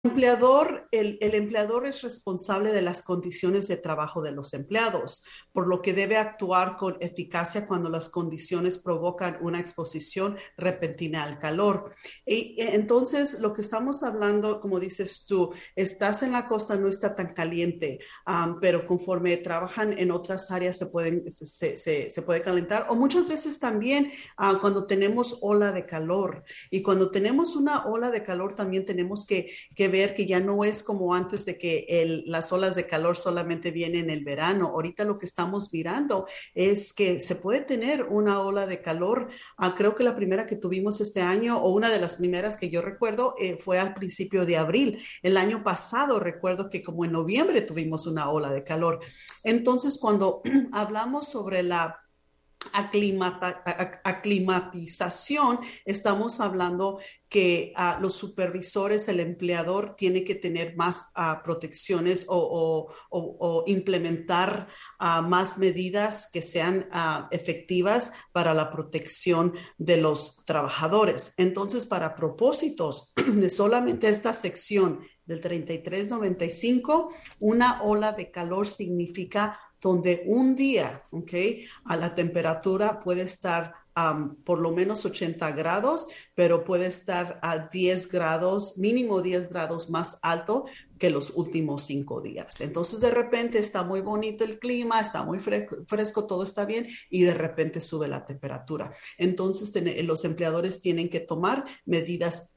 El empleador es responsable de las condiciones de trabajo de los empleados, por lo que debe actuar con eficacia cuando las condiciones provocan una exposición repentina al calor. Y entonces, lo que estamos hablando, como dices tú, estás en la costa, no está tan caliente, pero conforme trabajan en otras áreas se puede calentar. O muchas veces también cuando tenemos ola de calor. Y cuando tenemos una ola de calor, también tenemos que ver que ya no es como antes de que las olas de calor solamente vienen en el verano. Ahorita lo que estamos mirando es que se puede tener una ola de calor. Creo que la primera que tuvimos este año, o una de las primeras que yo recuerdo, fue al principio de abril. El año pasado recuerdo que como en noviembre tuvimos una ola de calor. Entonces, cuando hablamos sobre la aclimatización, estamos hablando que los supervisores, el empleador, tiene que tener más protecciones o implementar más medidas que sean efectivas para la protección de los trabajadores. Entonces, para propósitos de solamente esta sección del 3395, una ola de calor significa donde un día, ¿ok? A la temperatura puede estar por lo menos 80 grados, pero puede estar a 10 grados, mínimo 10 grados más alto que los últimos 5 días. Entonces, de repente está muy bonito el clima, está muy fresco, todo está bien, y de repente sube la temperatura. Entonces, los empleadores tienen que tomar medidas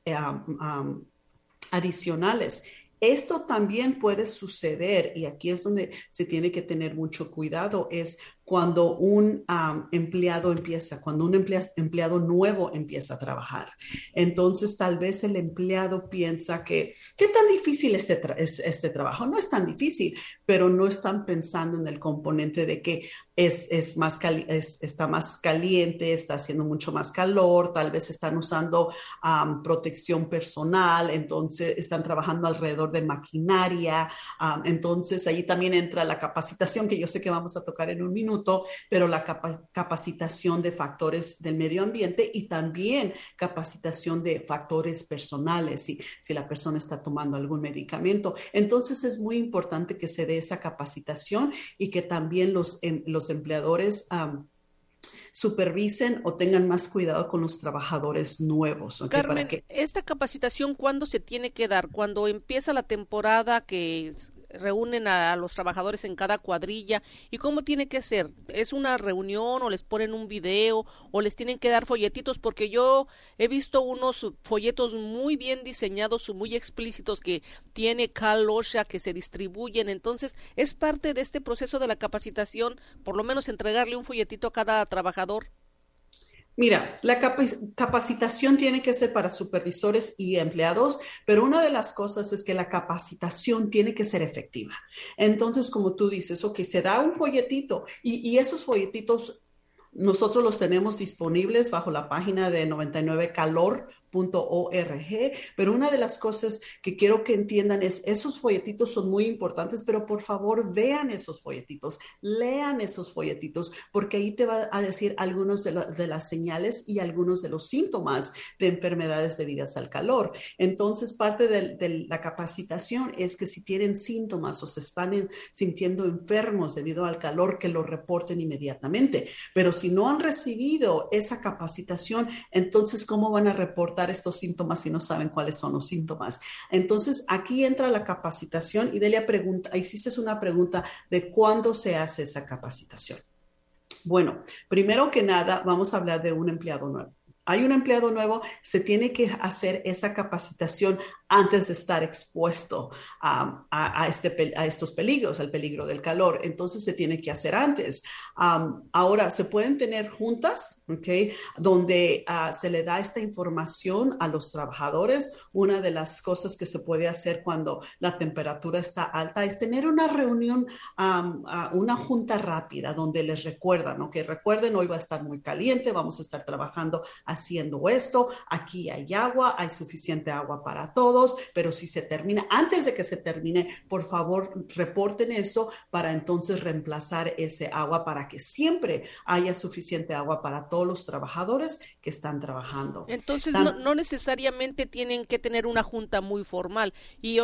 adicionales. Esto también puede suceder, y aquí es donde se tiene que tener mucho cuidado, es cuando un empleado empieza, cuando un empleado nuevo empieza a trabajar. Entonces, tal vez el empleado piensa que, ¿qué tan difícil es este trabajo? No es tan difícil, pero no están pensando en el componente de que está más caliente, está haciendo mucho más calor, tal vez están usando protección personal, entonces están trabajando alrededor de maquinaria. Entonces, ahí también entra la capacitación, que yo sé que vamos a tocar en un minuto, pero la capacitación de factores del medio ambiente y también capacitación de factores personales, si la persona está tomando algún medicamento. Entonces es muy importante que se dé esa capacitación y que también los empleadores supervisen o tengan más cuidado con los trabajadores nuevos, ¿ok? Para Carmen, que ¿esta capacitación cuándo se tiene que dar? ¿Cuando empieza la temporada que reúnen a los trabajadores en cada cuadrilla? ¿Y cómo tiene que ser? ¿Es una reunión o les ponen un video o les tienen que dar folletitos? Porque yo he visto unos folletos muy bien diseñados, muy explícitos, que tiene Cal OSHA, que se distribuyen. Entonces, ¿es parte de este proceso de la capacitación, por lo menos entregarle un folletito a cada trabajador? Mira, la capacitación tiene que ser para supervisores y empleados, pero una de las cosas es que la capacitación tiene que ser efectiva. Entonces, como tú dices, ok, se da un folletito y esos folletitos nosotros los tenemos disponibles bajo la página de 99calor.org, pero una de las cosas que quiero que entiendan es esos folletitos son muy importantes, pero por favor vean esos folletitos, lean esos folletitos, porque ahí te va a decir algunos de las señales y algunos de los síntomas de enfermedades debidas al calor. Entonces, parte de la capacitación es que si tienen síntomas o se están sintiendo enfermos debido al calor, que lo reporten inmediatamente. Pero si no han recibido esa capacitación, entonces, ¿cómo van a reportar estos síntomas si no saben cuáles son los síntomas? Entonces, aquí entra la capacitación y Delia hiciste una pregunta de cuándo se hace esa capacitación. Bueno, primero que nada, vamos a hablar de un empleado nuevo. Hay un empleado nuevo, se tiene que hacer esa capacitación antes de estar expuesto a estos peligros, al peligro del calor. Entonces se tiene que hacer antes. Ahora, se pueden tener juntas, ¿ok? Donde se le da esta información a los trabajadores. Una de las cosas que se puede hacer cuando la temperatura está alta es tener una reunión, una junta rápida donde les recuerdan, ¿ok? Recuerden, hoy va a estar muy caliente, vamos a estar trabajando haciendo esto, aquí hay agua, hay suficiente agua para todos. 2, pero si se termina, antes de que se termine, por favor, reporten esto para entonces reemplazar ese agua para que siempre haya suficiente agua para todos los trabajadores que están trabajando. Entonces, Tam no necesariamente tienen que tener una junta muy formal. Y